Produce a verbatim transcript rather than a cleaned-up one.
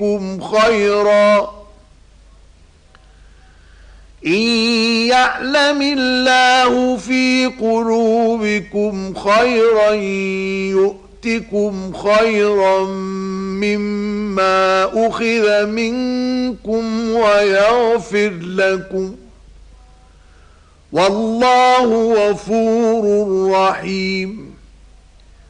بكم خيرا إن يعلم الله في قلوبكم خيرا يؤتكم خيرا مما أخذ منكم ويغفر لكم والله غفور رحيم